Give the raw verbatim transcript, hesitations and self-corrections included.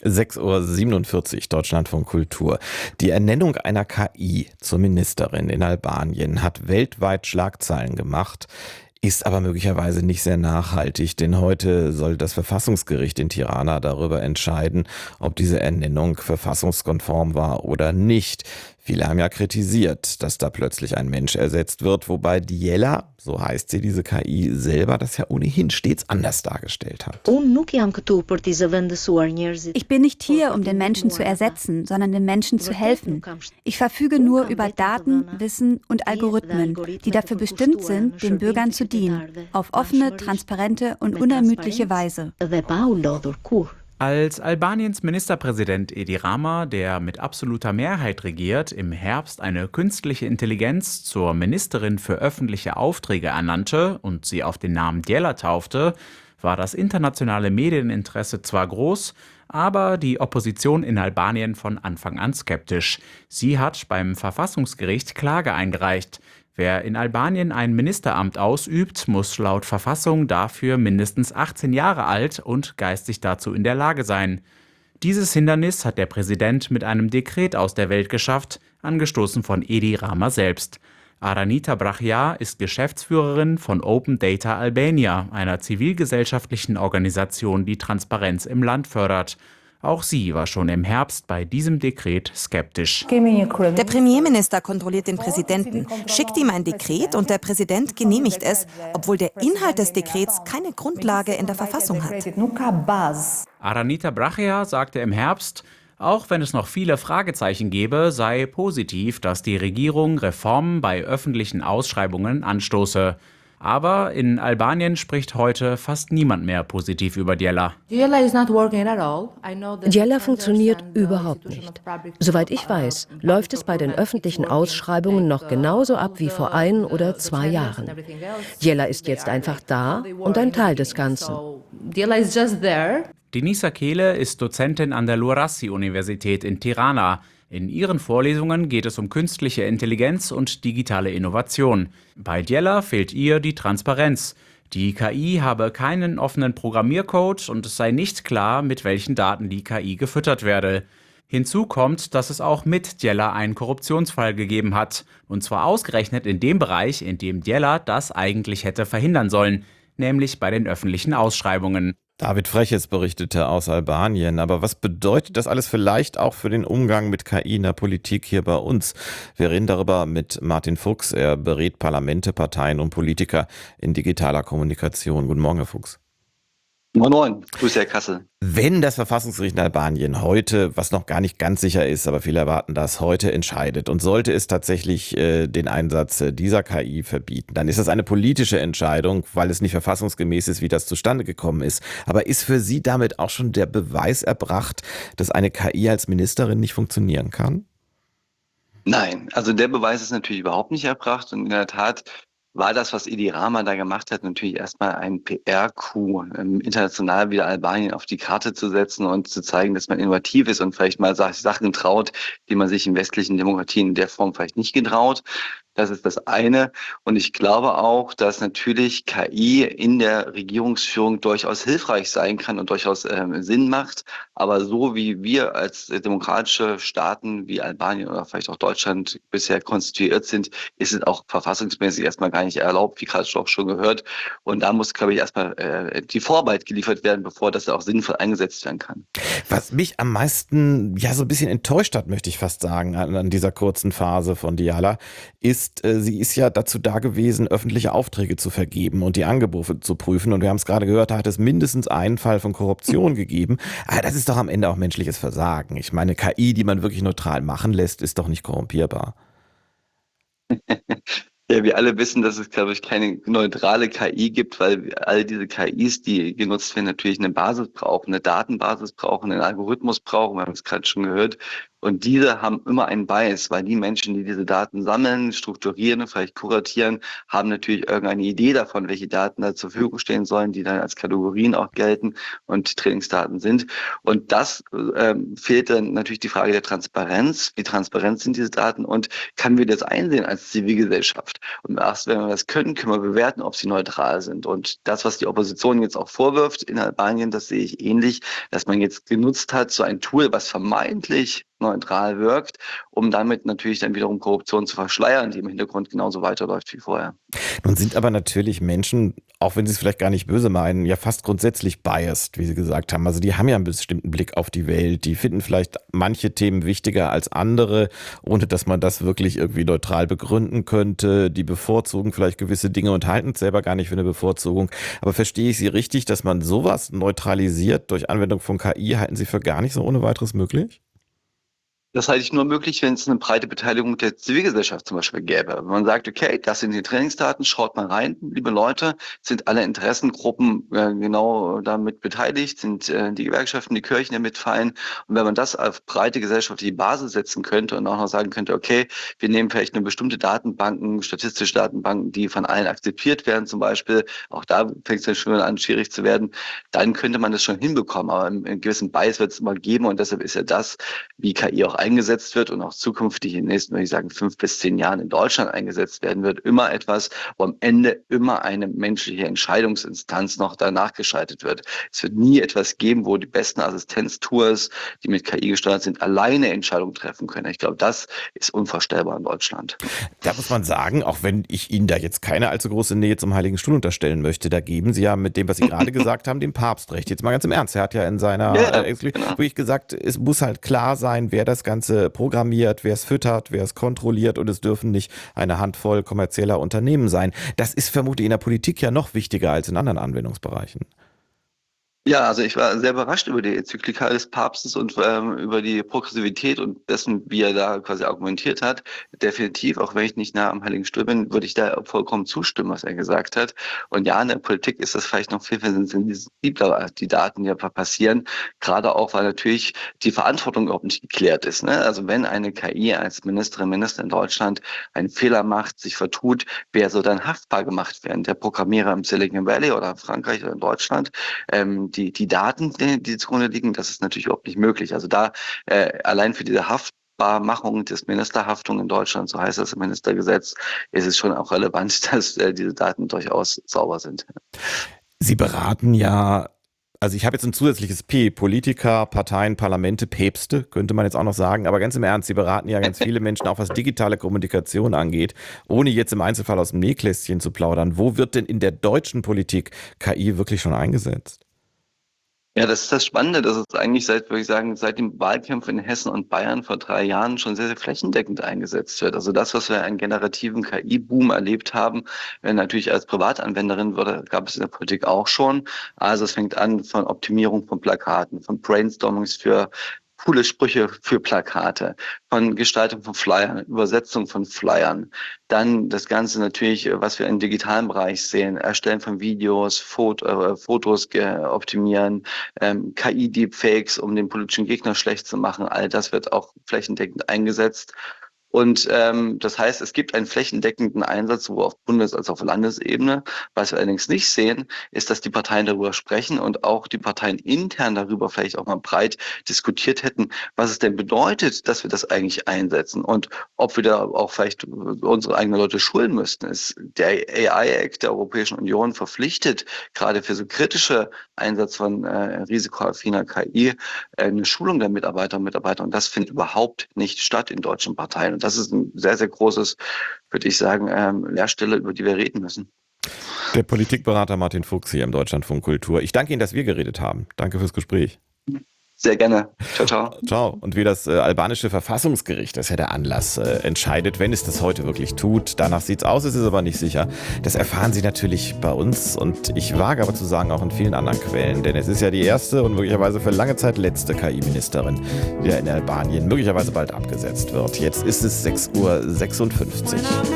sechs Uhr siebenundvierzig, Deutschlandfunk Kultur. Die Ernennung einer K I zur Ministerin in Albanien hat weltweit Schlagzeilen gemacht, ist aber möglicherweise nicht sehr nachhaltig, denn heute soll das Verfassungsgericht in Tirana darüber entscheiden, ob diese Ernennung verfassungskonform war oder nicht. Viele haben ja kritisiert, dass da plötzlich ein Mensch ersetzt wird, wobei Djela, so heißt sie, diese K I, selber das ja ohnehin stets anders dargestellt hat. Ich bin nicht hier, um den Menschen zu ersetzen, sondern den Menschen zu helfen. Ich verfüge nur über Daten, Wissen und Algorithmen, die dafür bestimmt sind, den Bürgern zu dienen, auf offene, transparente und unermüdliche Weise. Als Albaniens Ministerpräsident Edi Rama, der mit absoluter Mehrheit regiert, im Herbst eine künstliche Intelligenz zur Ministerin für öffentliche Aufträge ernannte und sie auf den Namen Djela taufte, war das internationale Medieninteresse zwar groß, aber die Opposition in Albanien von Anfang an skeptisch. Sie hat beim Verfassungsgericht Klage eingereicht. Wer in Albanien ein Ministeramt ausübt, muss laut Verfassung dafür mindestens achtzehn Jahre alt und geistig dazu in der Lage sein. Dieses Hindernis hat der Präsident mit einem Dekret aus der Welt geschafft, angestoßen von Edi Rama selbst. Aranita Brachia ist Geschäftsführerin von Open Data Albania, einer zivilgesellschaftlichen Organisation, die Transparenz im Land fördert. Auch sie war schon im Herbst bei diesem Dekret skeptisch. Der Premierminister kontrolliert den Präsidenten, schickt ihm ein Dekret und der Präsident genehmigt es, obwohl der Inhalt des Dekrets keine Grundlage in der Verfassung hat. Aranita Brachia sagte im Herbst, auch wenn es noch viele Fragezeichen gebe, sei positiv, dass die Regierung Reformen bei öffentlichen Ausschreibungen anstoße. Aber in Albanien spricht heute fast niemand mehr positiv über Djela. Djela funktioniert überhaupt nicht. Soweit ich weiß, läuft es bei den öffentlichen Ausschreibungen noch genauso ab wie vor ein oder zwei Jahren. Djela ist jetzt einfach da und ein Teil des Ganzen. Denisa Kehle ist Dozentin an der Luarasi-Universität in Tirana. In ihren Vorlesungen geht es um künstliche Intelligenz und digitale Innovation. Bei Djela fehlt ihr die Transparenz. Die K I habe keinen offenen Programmiercode und es sei nicht klar, mit welchen Daten die K I gefüttert werde. Hinzu kommt, dass es auch mit Djela einen Korruptionsfall gegeben hat. Und zwar ausgerechnet in dem Bereich, in dem Djela das eigentlich hätte verhindern sollen, nämlich bei den öffentlichen Ausschreibungen. David Freches berichtete aus Albanien. Aber was bedeutet das alles vielleicht auch für den Umgang mit K I in der Politik hier bei uns? Wir reden darüber mit Martin Fuchs. Er berät Parlamente, Parteien und Politiker in digitaler Kommunikation. Guten Morgen, Herr Fuchs. Moin Moin, Grüße Herr Kassel. Wenn das Verfassungsgericht in Albanien heute, was noch gar nicht ganz sicher ist, aber viele erwarten das, heute entscheidet und sollte es tatsächlich äh, den Einsatz äh, dieser K I verbieten, dann ist das eine politische Entscheidung, weil es nicht verfassungsgemäß ist, wie das zustande gekommen ist. Aber ist für Sie damit auch schon der Beweis erbracht, dass eine K I als Ministerin nicht funktionieren kann? Nein, also der Beweis ist natürlich überhaupt nicht erbracht und in der Tat war das, was Edi Rama da gemacht hat, natürlich erstmal ein P R-Coup, ähm, international wieder Albanien auf die Karte zu setzen und zu zeigen, dass man innovativ ist und vielleicht mal Sachen traut, die man sich in westlichen Demokratien in der Form vielleicht nicht getraut. Das ist das eine. Und ich glaube auch, dass natürlich K I in der Regierungsführung durchaus hilfreich sein kann und durchaus ähm, Sinn macht. Aber so wie wir als demokratische Staaten wie Albanien oder vielleicht auch Deutschland bisher konstituiert sind, ist es auch verfassungsmäßig erstmal gar nicht erlaubt, wie gerade auch schon gehört. Und da muss, glaube ich, erstmal äh, die Vorarbeit geliefert werden, bevor das auch sinnvoll eingesetzt werden kann. Was mich am meisten, ja, so ein bisschen enttäuscht hat, möchte ich fast sagen, an, an dieser kurzen Phase von Djela, ist, sie ist ja dazu da gewesen, öffentliche Aufträge zu vergeben und die Angebote zu prüfen. Und wir haben es gerade gehört, da hat es mindestens einen Fall von Korruption gegeben. Aber das ist doch am Ende auch menschliches Versagen. Ich meine, K I, die man wirklich neutral machen lässt, ist doch nicht korrumpierbar. Ja, wir alle wissen, dass es, glaube ich, keine neutrale K I gibt, weil all diese K Is, die genutzt werden, natürlich eine Basis brauchen, eine Datenbasis brauchen, einen Algorithmus brauchen. Wir haben es gerade schon gehört. Und diese haben immer einen Bias, weil die Menschen, die diese Daten sammeln, strukturieren, vielleicht kuratieren, haben natürlich irgendeine Idee davon, welche Daten da zur Verfügung stehen sollen, die dann als Kategorien auch gelten und Trainingsdaten sind. Und das ähm, fehlt dann natürlich die Frage der Transparenz. Wie transparent sind diese Daten und können wir das einsehen als Zivilgesellschaft? Und erst wenn wir das können, können wir bewerten, ob sie neutral sind. Und das, was die Opposition jetzt auch vorwirft in Albanien, das sehe ich ähnlich, dass man jetzt genutzt hat, so ein Tool, was vermeintlich neutral wirkt, um damit natürlich dann wiederum Korruption zu verschleiern, die im Hintergrund genauso weiterläuft wie vorher. Nun sind aber natürlich Menschen, auch wenn sie es vielleicht gar nicht böse meinen, ja fast grundsätzlich biased, wie Sie gesagt haben. Also die haben ja einen bestimmten Blick auf die Welt, die finden vielleicht manche Themen wichtiger als andere, ohne dass man das wirklich irgendwie neutral begründen könnte. Die bevorzugen vielleicht gewisse Dinge und halten es selber gar nicht für eine Bevorzugung. Aber verstehe ich Sie richtig, dass man sowas neutralisiert durch Anwendung von K I, halten Sie für gar nicht so ohne weiteres möglich? Das halte ich nur möglich, wenn es eine breite Beteiligung der Zivilgesellschaft zum Beispiel gäbe. Wenn man sagt, okay, das sind die Trainingsdaten, schaut mal rein, liebe Leute, sind alle Interessengruppen äh, genau damit beteiligt, sind äh, die Gewerkschaften, die Kirchen damit fein. Und wenn man das auf breite gesellschaftliche Basis setzen könnte und auch noch sagen könnte, okay, wir nehmen vielleicht nur bestimmte Datenbanken, statistische Datenbanken, die von allen akzeptiert werden zum Beispiel, auch da fängt es dann schon an, schwierig zu werden, dann könnte man das schon hinbekommen. Aber einen gewissen Bias wird es immer geben und deshalb ist ja das, wie K I auch eingesetzt wird und auch zukünftig in den nächsten, würde ich sagen, fünf bis zehn Jahren in Deutschland eingesetzt werden wird, immer etwas, wo am Ende immer eine menschliche Entscheidungsinstanz noch danach geschaltet wird. Es wird nie etwas geben, wo die besten Assistenztools, die mit K I gesteuert sind, alleine Entscheidungen treffen können. Ich glaube, das ist unvorstellbar in Deutschland. Da muss man sagen, auch wenn ich Ihnen da jetzt keine allzu große Nähe zum Heiligen Stuhl unterstellen möchte, da geben Sie ja mit dem, was Sie gerade gesagt haben, dem Papst recht. Jetzt mal ganz im Ernst, er hat ja in seiner ja, äh, genau. wirklich gesagt, es muss halt klar sein, wer das Ganze programmiert, wer es füttert, wer es kontrolliert und es dürfen nicht eine Handvoll kommerzieller Unternehmen sein. Das ist vermutlich in der Politik ja noch wichtiger als in anderen Anwendungsbereichen. Ja, also ich war sehr überrascht über die Enzyklika des Papstes und ähm, über die Progressivität und dessen, wie er da quasi argumentiert hat. Definitiv, auch wenn ich nicht nah am Heiligen Stuhl bin, würde ich da vollkommen zustimmen, was er gesagt hat. Und ja, in der Politik ist das vielleicht noch viel, viel sensibler, die Daten, die da passieren. Gerade auch, weil natürlich die Verantwortung überhaupt nicht geklärt ist. Ne? Also wenn eine K I als Ministerin, Minister in Deutschland einen Fehler macht, sich vertut, wer soll dann haftbar gemacht werden? Der Programmierer im Silicon Valley oder in Frankreich oder in Deutschland? Ähm, Die, die Daten, die, die zugrunde liegen, das ist natürlich überhaupt nicht möglich. Also da äh, allein für diese Haftbarmachung des Ministerhaftung in Deutschland, so heißt das im Ministergesetz, ist es schon auch relevant, dass äh, diese Daten durchaus sauber sind. Sie beraten ja, also ich habe jetzt ein zusätzliches P, Politiker, Parteien, Parlamente, Päpste, könnte man jetzt auch noch sagen, aber ganz im Ernst, Sie beraten ja ganz viele Menschen, auch was digitale Kommunikation angeht, ohne jetzt im Einzelfall aus dem Nähkästchen zu plaudern. Wo wird denn in der deutschen Politik K I wirklich schon eingesetzt? Ja, das ist das Spannende, dass es eigentlich seit, würde ich sagen, seit dem Wahlkampf in Hessen und Bayern vor drei Jahren schon sehr, sehr flächendeckend eingesetzt wird. Also das, was wir einen generativen K I-Boom erlebt haben, natürlich als Privatanwenderin wurde, gab es in der Politik auch schon. Also es fängt an von Optimierung von Plakaten, von Brainstormings für coole Sprüche für Plakate, von Gestaltung von Flyern, Übersetzung von Flyern. Dann das Ganze natürlich, was wir im digitalen Bereich sehen, Erstellen von Videos, Fot- äh, Fotos äh, optimieren, ähm, K I-Deepfakes, um den politischen Gegner schlecht zu machen. All das wird auch flächendeckend eingesetzt. Und ähm, das heißt, es gibt einen flächendeckenden Einsatz sowohl auf Bundes- als auch auf Landesebene. Was wir allerdings nicht sehen, ist, dass die Parteien darüber sprechen und auch die Parteien intern darüber vielleicht auch mal breit diskutiert hätten, was es denn bedeutet, dass wir das eigentlich einsetzen und ob wir da auch vielleicht unsere eigenen Leute schulen müssten. Ist der A I-Act der Europäischen Union verpflichtet, gerade für so kritische Einsatz von äh, risikoaffiner K I, äh, eine Schulung der Mitarbeiter und Mitarbeiter. Und das findet überhaupt nicht statt in deutschen Parteien. Und das ist ein sehr, sehr großes, würde ich sagen, ähm, Leerstelle, über die wir reden müssen. Der Politikberater Martin Fuchs hier im Deutschlandfunk Kultur. Ich danke Ihnen, dass wir geredet haben. Danke fürs Gespräch. Sehr gerne. Ciao, ciao. Ciao. Und wie das äh, albanische Verfassungsgericht, das ist ja der Anlass, äh, entscheidet, wenn es das heute wirklich tut. Danach sieht es aus, es ist aber nicht sicher. Das erfahren Sie natürlich bei uns und ich wage aber zu sagen, auch in vielen anderen Quellen. Denn es ist ja die erste und möglicherweise für lange Zeit letzte K I-Ministerin, die in Albanien möglicherweise bald abgesetzt wird. Jetzt ist es sechs Uhr sechsundfünfzig.